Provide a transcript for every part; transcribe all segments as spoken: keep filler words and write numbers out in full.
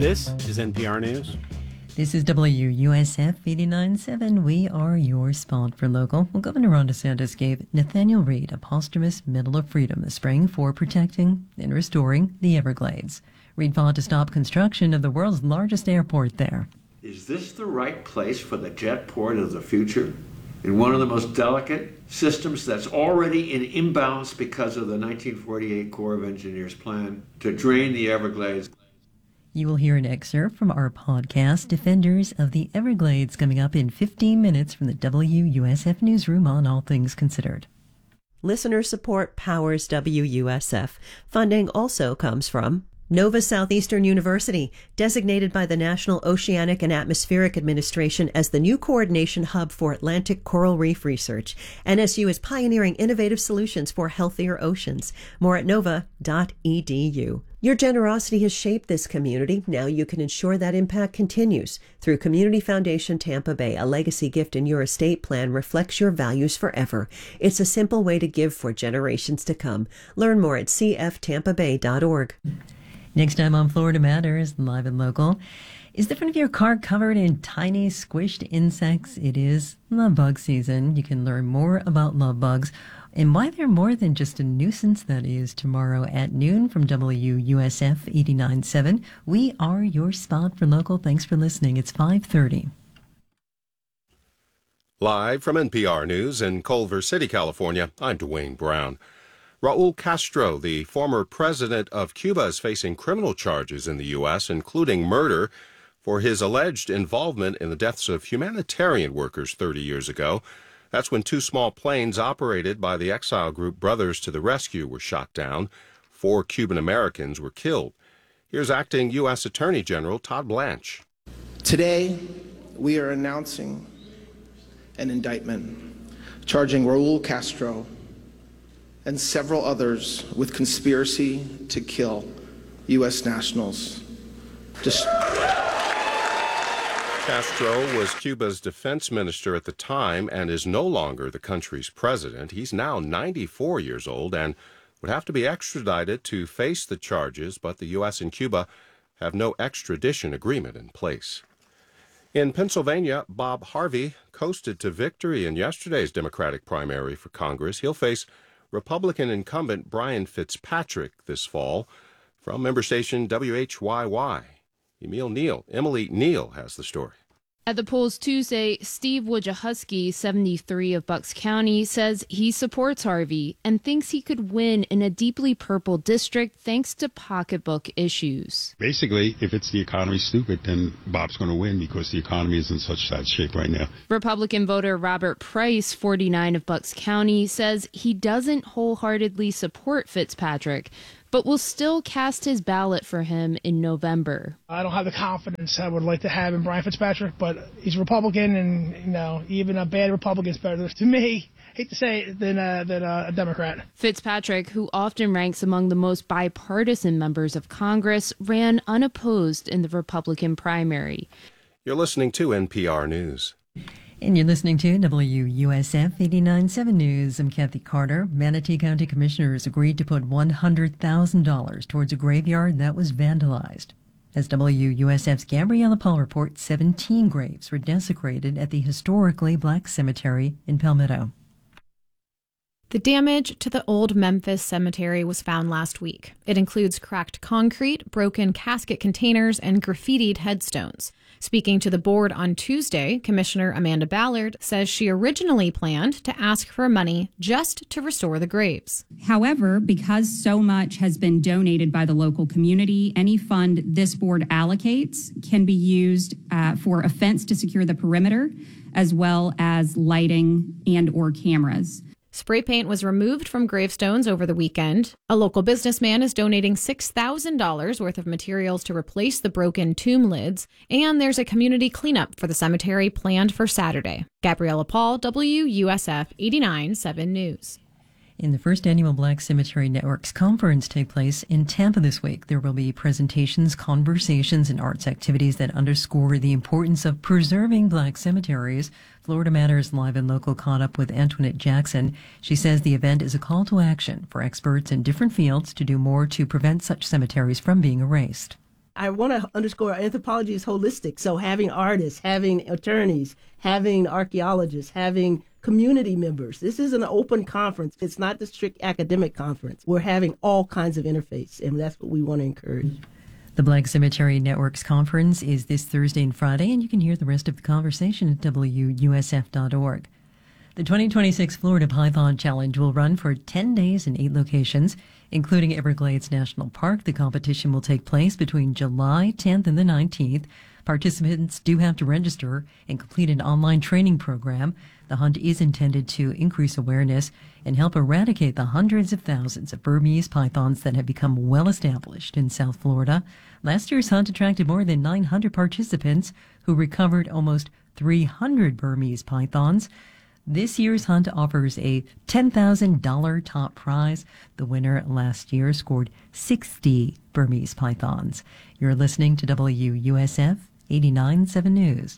This is N P R News. This is W U S F eighty-nine point seven. We are your spot for local. Well, Governor Ron DeSantis gave Nathaniel Reed a posthumous Medal of Freedom this spring for protecting and restoring the Everglades. Reed fought to stop construction of the world's largest airport there. Is this the right place for the jet port of the future? In one of the most delicate systems that's already in imbalance because of the nineteen forty-eight Corps of Engineers plan to drain the Everglades. You will hear an excerpt from our podcast, Defenders of the Everglades, coming up in fifteen minutes from the W U S F Newsroom on All Things Considered. Listener support powers W U S F. Funding also comes from Nova Southeastern University, designated by the National Oceanic and Atmospheric Administration as the new coordination hub for Atlantic coral reef research. N S U is pioneering innovative solutions for healthier oceans. More at nova dot e d u. Your generosity has shaped this community. Now you can ensure that impact continues. Through Community Foundation Tampa Bay, a legacy gift in your estate plan reflects your values forever. It's a simple way to give for generations to come. Learn more at c f tampa bay dot org. Next time on Florida Matters, live and local. Is the front of your car covered in tiny, squished insects? It is love bug season. You can learn more about love bugs and why they're more than just a nuisance. That is tomorrow at noon from W U S F eighty-nine point seven. We are your spot for local. Thanks for listening. It's five thirty. Live from N P R News in Culver City, California, I'm Dwayne Brown. Raul Castro, the former president of Cuba, is facing criminal charges in the U S, including murder, for his alleged involvement in the deaths of humanitarian workers thirty years ago. That's when two small planes operated by the exile group Brothers to the Rescue were shot down. Four Cuban Americans were killed. Here's Acting U S Attorney General Todd Blanche. Today, we are announcing an indictment charging Raul Castro and several others with conspiracy to kill U S nationals. Just... Castro was Cuba's defense minister at the time and is no longer the country's president. He's now ninety-four years old and would have to be extradited to face the charges, but the U S and Cuba have no extradition agreement in place. In Pennsylvania, Bob Harvey coasted to victory in yesterday's Democratic primary for Congress. He'll face Republican incumbent Brian Fitzpatrick this fall. From member station W H Y Y, Emil Neal, Emily Neal has the story. At the polls Tuesday, Steve Wojciechowski, seventy-three of Bucks County, says he supports Harvey and thinks he could win in a deeply purple district thanks to pocketbook issues. Basically, if it's the economy stupid, then Bob's going to win because the economy is in such bad shape right now. Republican voter Robert Price, forty-nine of Bucks County, says he doesn't wholeheartedly support Fitzpatrick, but will still cast his ballot for him in November. I don't have the confidence I would like to have in Brian Fitzpatrick, but he's a Republican, and you know, even a bad Republican is better to me, hate to say it, than, uh, than uh, a Democrat. Fitzpatrick, who often ranks among the most bipartisan members of Congress, ran unopposed in the Republican primary. You're listening to N P R News. And you're listening to W U S F eighty-nine point seven News. I'm Kathy Carter. Manatee County Commissioners agreed to put one hundred thousand dollars towards a graveyard that was vandalized. As W U S F's Gabriella Paul reports, seventeen graves were desecrated at the historically black cemetery in Palmetto. The damage to the old Memphis cemetery was found last week. It includes cracked concrete, broken casket containers, and graffitied headstones. Speaking to the board on Tuesday, Commissioner Amanda Ballard says she originally planned to ask for money just to restore the graves. However, because so much has been donated by the local community, any fund this board allocates can be used uh, for a fence to secure the perimeter, as well as lighting and or cameras. Spray paint was removed from gravestones over the weekend. A local businessman is donating six thousand dollars worth of materials to replace the broken tomb lids, and there's a community cleanup for the cemetery planned for Saturday. Gabriella Paul, W U S F eighty-nine point seven News. In the first annual Black Cemetery Network's conference take place in Tampa this week. There will be presentations, conversations, and arts activities that underscore the importance of preserving black cemeteries. Florida Matters Live and Local caught up with Antoinette Jackson. She says the event is a call to action for experts in different fields to do more to prevent such cemeteries from being erased. I want to underscore anthropology is holistic. So having artists, having attorneys, having archaeologists, having community members. This is an open conference. It's not the strict academic conference. We're having all kinds of interface, and that's what we want to encourage. The Black Cemetery Network's conference is this Thursday and Friday, and you can hear the rest of the conversation at W U S F dot org. The twenty twenty-six Florida Python Challenge will run for ten days in eight locations, including Everglades National Park. The competition will take place between July tenth and the nineteenth. Participants do have to register and complete an online training program. The hunt is intended to increase awareness and help eradicate the hundreds of thousands of Burmese pythons that have become well established in South Florida. Last year's hunt attracted more than nine hundred participants who recovered almost three hundred Burmese pythons. This year's hunt offers a ten thousand dollars top prize. The winner last year scored sixty Burmese pythons. You're listening to W U S F eighty-nine point seven News.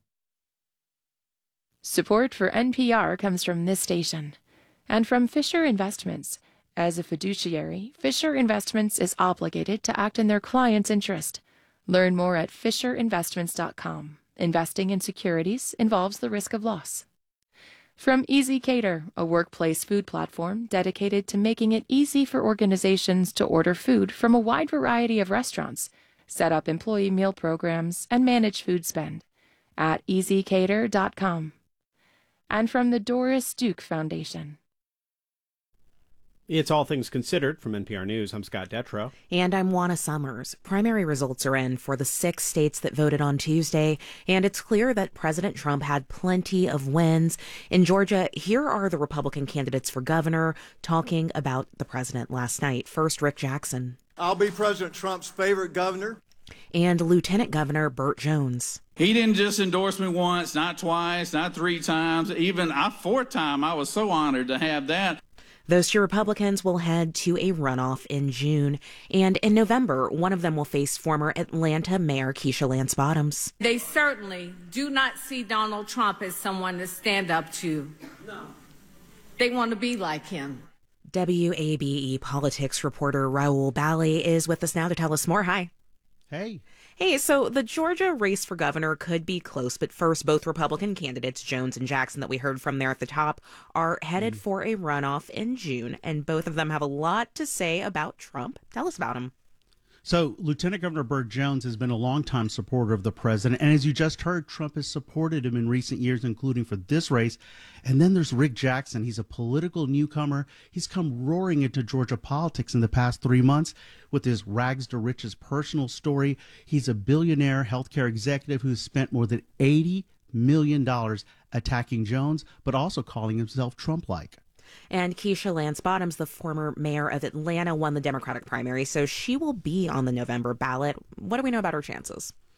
Support for N P R comes from this station and from Fisher Investments. As a fiduciary, Fisher Investments is obligated to act in their client's interest. Learn more at fisher investments dot com. Investing in securities involves the risk of loss. From Easy Cater, a workplace food platform dedicated to making it easy for organizations to order food from a wide variety of restaurants, set up employee meal programs, and manage food spend at easy cater dot com. And from the Doris Duke Foundation. It's All Things Considered from N P R News. I'm Scott Detrow. And I'm Juana Summers. Primary results are in for the six states that voted on Tuesday, and it's clear that President Trump had plenty of wins. In Georgia, here are the Republican candidates for governor talking about the president last night. First, Rick Jackson. I'll be President Trump's favorite governor. And Lieutenant Governor Burt Jones. He didn't just endorse me once, not twice, not three times, even a fourth time. I was so honored to have that. Those two Republicans will head to a runoff in June. And in November, one of them will face former Atlanta Mayor Keisha Lance Bottoms. They certainly do not see Donald Trump as someone to stand up to. No. They want to be like him. W A B E politics reporter Raul Bali is with us now to tell us more. Hi. Hey. Hey, so the Georgia race for governor could be close, but first, both Republican candidates, Jones and Jackson, that we heard from there at the top, are headed mm. for a runoff in June, and both of them have a lot to say about Trump. Tell us about him. So Lieutenant Governor Burt Jones has been a longtime supporter of the president. And as you just heard, Trump has supported him in recent years, including for this race. And then there's Rick Jackson. He's a political newcomer. He's come roaring into Georgia politics in the past three months with his rags to riches personal story. He's a billionaire healthcare executive who's spent more than eighty million dollars attacking Jones, but also calling himself Trump-like. And Keisha Lance Bottoms, the former mayor of Atlanta, won the Democratic primary, so she will be on the November ballot. What do we know about her chances?